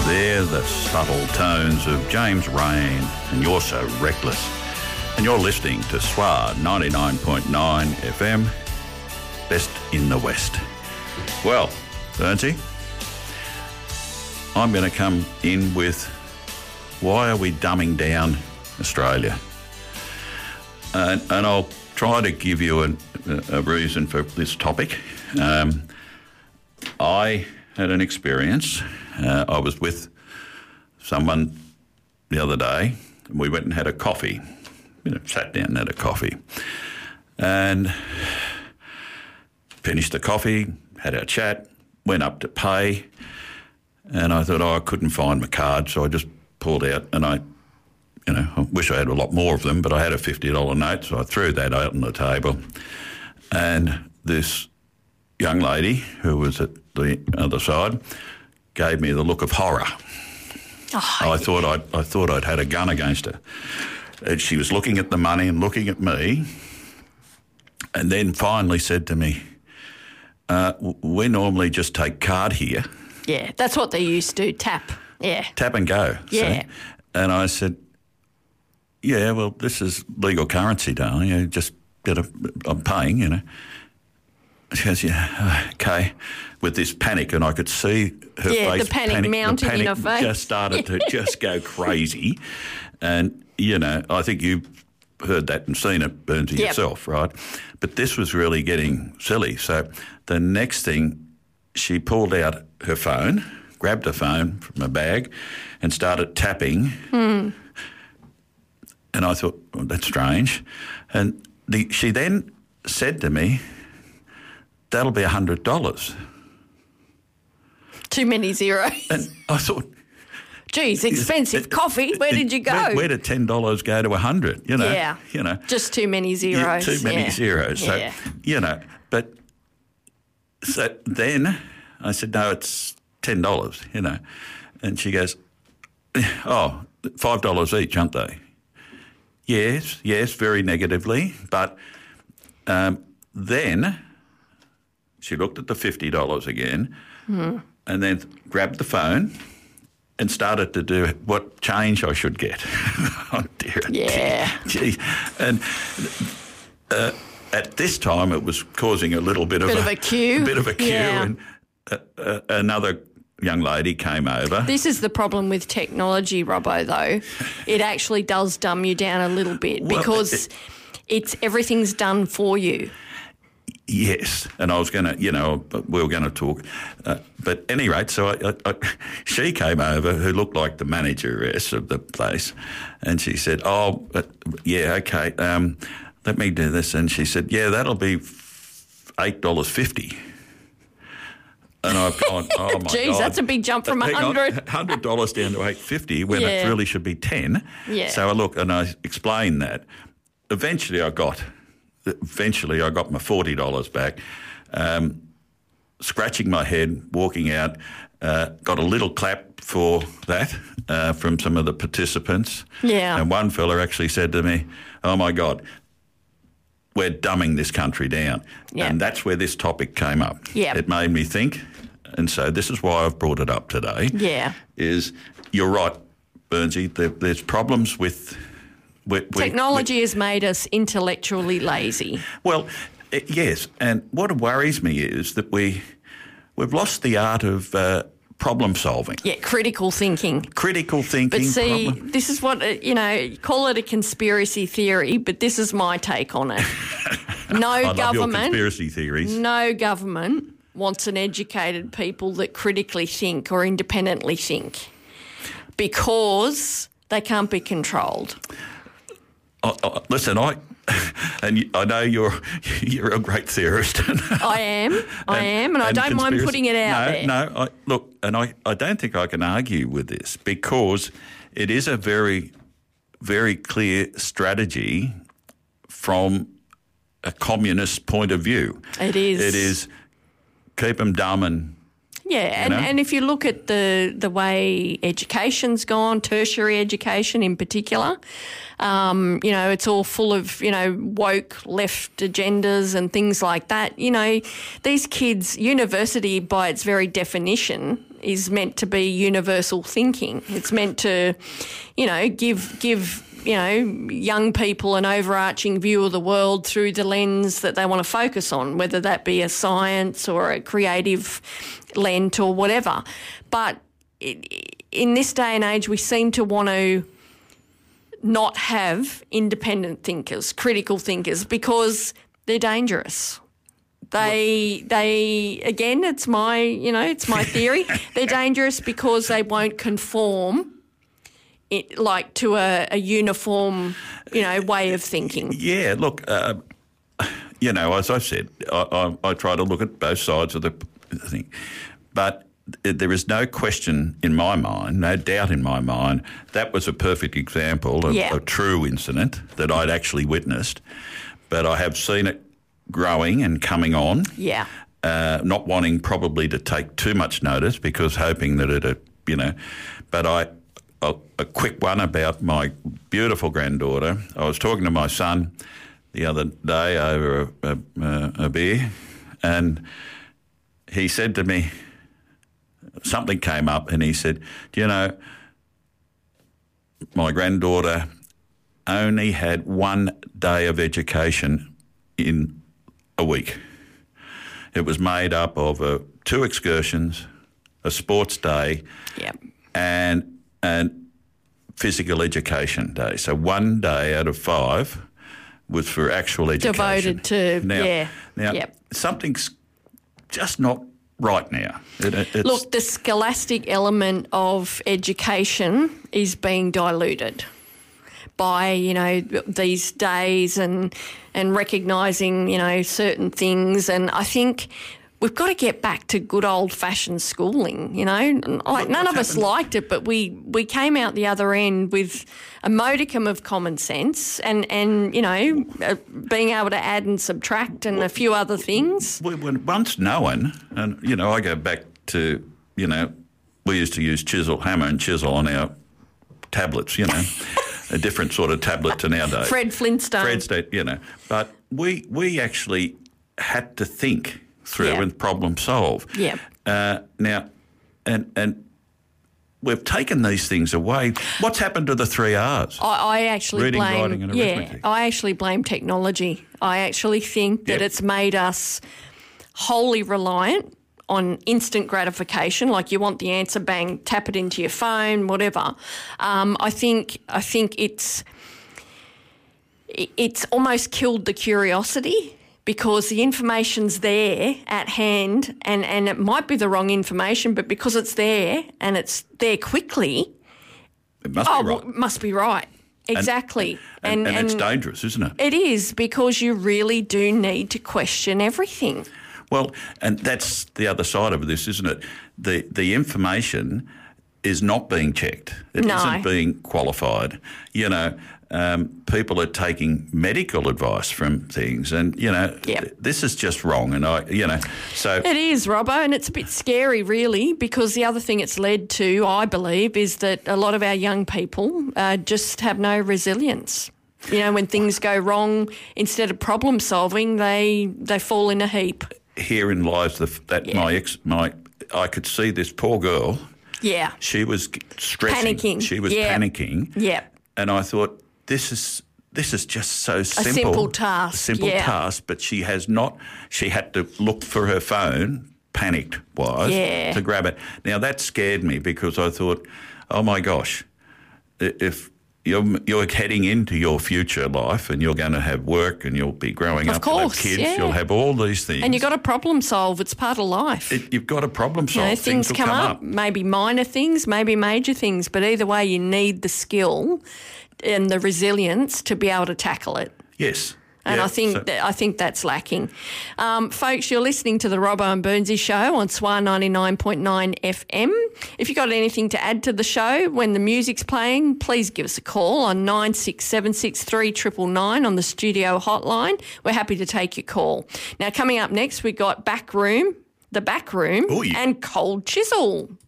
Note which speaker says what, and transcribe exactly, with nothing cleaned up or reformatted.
Speaker 1: They're the subtle tones of James Rain and You're So Reckless. And you're listening to S W A ninety-nine point nine F M, Best in the West. Well, Bernsey, I'm going to come in with why are we dumbing down Australia? And, and I'll try to give you a, a reason for this topic. Um, I had an experience. Uh, I was with someone the other day, and we went and had a coffee. You know, sat down and had a coffee. And finished the coffee, had our chat, went up to pay, and I thought, oh, I couldn't find my card, so I just pulled out, and I, you know, I wish I had a lot more of them, but I had a fifty dollar note, so I threw that out on the table. And this young lady who was at the other side gave me the look of horror. Oh, I thought I'd, I thought I'd had a gun against her. And she was looking at the money and looking at me, and then finally said to me, uh, we normally just take card here.
Speaker 2: Yeah, that's what they used to, tap. Yeah.
Speaker 1: Tap and go.
Speaker 2: Yeah.
Speaker 1: See? And I said, yeah, well, this is legal currency, darling. You just get a, I'm paying, you know. She goes, yeah, okay, with this panic, and I could see her
Speaker 2: yeah,
Speaker 1: face.
Speaker 2: the panic,
Speaker 1: panic
Speaker 2: mounting
Speaker 1: the panic
Speaker 2: in her face.
Speaker 1: just started to just go crazy. And, you know, I think you've heard that and seen it, Bernsey,
Speaker 2: yep.
Speaker 1: yourself, right? But this was really getting silly. So the next thing, she pulled out her phone, grabbed her phone from her bag and started tapping.
Speaker 2: Hmm.
Speaker 1: And I thought, well, that's strange. And the, she then said to me, that'll be one hundred dollars.
Speaker 2: Too many zeros.
Speaker 1: And I thought,
Speaker 2: geez, expensive coffee. Where did you go?
Speaker 1: Where, where did ten dollars go to one hundred? You know,
Speaker 2: yeah.
Speaker 1: You know,
Speaker 2: just too many zeros.
Speaker 1: Yeah, too many
Speaker 2: yeah.
Speaker 1: zeros. So,
Speaker 2: yeah.
Speaker 1: you know, but so then I said, no, it's ten dollars, you know. And she goes, oh, five dollars each, aren't they? Yes, yes, very negatively. But um, then she looked at the fifty dollars again
Speaker 2: mm.
Speaker 1: and then grabbed the phone and started to do what change I should get. Oh, dear.
Speaker 2: Yeah.
Speaker 1: Gee. And uh, at this time it was causing a little bit,
Speaker 2: bit
Speaker 1: of,
Speaker 2: of
Speaker 1: a,
Speaker 2: a queue.
Speaker 1: A bit of a queue.
Speaker 2: Yeah.
Speaker 1: And uh, uh, another young lady came over.
Speaker 2: This is the problem with technology, Robbo, though. It actually does dumb you down a little bit
Speaker 1: well,
Speaker 2: because
Speaker 1: it,
Speaker 2: it's everything's done for you.
Speaker 1: Yes, and I was going to, you know, we were going to talk. Uh, but at any rate, so I, I, I, she came over, who looked like the manageress of the place, and she said, oh, but, yeah, okay, um, let me do this. And she said, yeah, that'll be eight dollars fifty. And I've gone, oh, my
Speaker 2: Jeez,
Speaker 1: God.
Speaker 2: that's a big jump from one hundred dollars.
Speaker 1: one hundred dollars down to eight dollars fifty when
Speaker 2: yeah.
Speaker 1: it really should be ten.
Speaker 2: Yeah.
Speaker 1: So I look, and I explained that. Eventually I got... Eventually, I got my forty dollars back, um, scratching my head, walking out, uh, got a little clap for that uh, from some of the participants.
Speaker 2: Yeah.
Speaker 1: And one fella actually said to me, oh, my God, we're dumbing this country down.
Speaker 2: Yeah.
Speaker 1: And that's where this topic came up.
Speaker 2: Yeah.
Speaker 1: It made me think, and so this is why I've brought it up today.
Speaker 2: Yeah.
Speaker 1: Is you're right, Bernsey, there, there's problems with... We, we,
Speaker 2: Technology
Speaker 1: we,
Speaker 2: has made us intellectually lazy.
Speaker 1: Well, uh, yes, and what worries me is that we, we've lost the art of uh, problem solving.
Speaker 2: Yeah, critical thinking.
Speaker 1: Critical thinking.
Speaker 2: But see,
Speaker 1: problem.
Speaker 2: this is what, uh, you know, call it a conspiracy theory, but this is my take on it. No
Speaker 1: I love
Speaker 2: government.
Speaker 1: your conspiracy theories.
Speaker 2: No government wants an educated people that critically think or independently think because they can't be controlled.
Speaker 1: Oh, oh, listen, I and you, I know you're you're a great theorist.
Speaker 2: I am, I
Speaker 1: and,
Speaker 2: am, and, and I don't mind putting it out
Speaker 1: no,
Speaker 2: there.
Speaker 1: No, I, look, and I, I don't think I can argue with this because it is a very, very clear strategy from a communist point of view.
Speaker 2: It is.
Speaker 1: It is keep them dumb and...
Speaker 2: Yeah, and, and if you look at the the way education's gone, tertiary education in particular, um, you know, it's all full of, you know, woke left agendas and things like that. You know, these kids, university by its very definition is meant to be universal thinking. It's meant to, you know, give give you know young people an overarching view of the world through the lens that they want to focus on, whether that be a science or a creative lens or whatever. But in this day and age, we seem to want to not have independent thinkers, critical thinkers, because they're dangerous. They, what? they again, it's my, you know, it's my theory. They're dangerous because they won't conform it like to a, a uniform, you know, way of thinking.
Speaker 1: Yeah, look, uh, you know, as I said, I, I, I try to look at both sides of the thing, but there is no question in my mind, no doubt in my mind, that was a perfect example of
Speaker 2: yeah.
Speaker 1: a true incident that I'd actually witnessed. But I have seen it growing and coming on.
Speaker 2: Yeah.
Speaker 1: Uh, not wanting probably to take too much notice because hoping that it, uh, you know, but I, a, a quick one about my beautiful granddaughter. I was talking to my son the other day over a, a, a beer, and he said to me, something came up, and he said, do you know, my granddaughter only had one day of education in a week. It was made up of uh, two excursions, a sports day,
Speaker 2: yep.
Speaker 1: and and physical education day. So one day out of five was for actual education.
Speaker 2: Devoted to,
Speaker 1: now,
Speaker 2: yeah.
Speaker 1: Now,
Speaker 2: yep.
Speaker 1: something's just not right now. It, it's
Speaker 2: Look, the scholastic element of education is being diluted by, you know, these days and and recognising, you know, certain things. And I think we've got to get back to good old-fashioned schooling, you know. Like, none of us happened? liked it, but we, we came out the other end with a modicum of common sense and, and you know, uh, being able to add and subtract and well, a few other things.
Speaker 1: We were once known, and, you know, I go back to, you know, we used to use chisel, hammer and chisel on our tablets, you know. A different sort of tablet to nowadays.
Speaker 2: Fred Flintstone.
Speaker 1: Fred State, you know. But we we actually had to think through
Speaker 2: yeah.
Speaker 1: and problem solve.
Speaker 2: Yeah.
Speaker 1: Uh, now, and and we've taken these things away. What's happened to the three R's?
Speaker 2: I, I actually
Speaker 1: Reading,
Speaker 2: blame.
Speaker 1: writing, and
Speaker 2: yeah,
Speaker 1: arithmetic.
Speaker 2: I actually blame technology. I actually think that
Speaker 1: yep.
Speaker 2: it's made us wholly reliant on instant gratification, like you want the answer, bang, tap it into your phone, whatever. Um, I think I think it's it's almost killed the curiosity because the information's there at hand, and, and it might be the wrong information, but because it's there and it's there quickly,
Speaker 1: it must
Speaker 2: oh,
Speaker 1: be right.
Speaker 2: Well, it must be right. Exactly.
Speaker 1: And, and, and, and it's dangerous, isn't it?
Speaker 2: It is, because you really do need to question everything.
Speaker 1: Well, and that's the other side of this, isn't it? The the information is not being checked. It
Speaker 2: no.
Speaker 1: isn't being qualified. You know, um, people are taking medical advice from things, and, you know,
Speaker 2: yep.
Speaker 1: this is just wrong. And, I, you know, so...
Speaker 2: It is, Robbo, and it's a bit scary, really, because the other thing it's led to, I believe, is that a lot of our young people uh, just have no resilience. You know, when things go wrong, instead of problem solving, they they fall in a heap. Herein
Speaker 1: lies the, that yeah. my ex, my I could see this poor girl.
Speaker 2: Yeah.
Speaker 1: She was stressing.
Speaker 2: Panicking.
Speaker 1: She was
Speaker 2: yeah.
Speaker 1: panicking.
Speaker 2: Yeah.
Speaker 1: And I thought, this is this is just so simple.
Speaker 2: A simple task.
Speaker 1: A simple
Speaker 2: yeah.
Speaker 1: task, but she has not. She had to look for her phone, panicked wise,
Speaker 2: yeah.
Speaker 1: to grab it. Now that scared me because I thought, oh my gosh, if. You're, you're heading into your future life and you're going to have work and you'll be growing
Speaker 2: of
Speaker 1: up,
Speaker 2: course,
Speaker 1: you'll have kids,
Speaker 2: yeah.
Speaker 1: you'll have all these things.
Speaker 2: And you've got to problem solve. It's part of life.
Speaker 1: It, you've got to problem solve.
Speaker 2: You know, things,
Speaker 1: things
Speaker 2: come,
Speaker 1: come
Speaker 2: up,
Speaker 1: up,
Speaker 2: maybe minor things, maybe major things, but either way you need the skill and the resilience to be able to tackle it.
Speaker 1: Yes.
Speaker 2: And
Speaker 1: yeah,
Speaker 2: I think
Speaker 1: so.
Speaker 2: that, I think that's lacking. Um, folks, you're listening to the Robbo and Burnsy Show on S W A ninety-nine point nine F M. If you've got anything to add to the show when the music's playing, please give us a call on nine six seven six three nine nine nine on the studio hotline. We're happy to take your call. Now, coming up next, we've got Back Room, The Back Room
Speaker 1: Ooh, yeah.
Speaker 2: and Cold Chisel.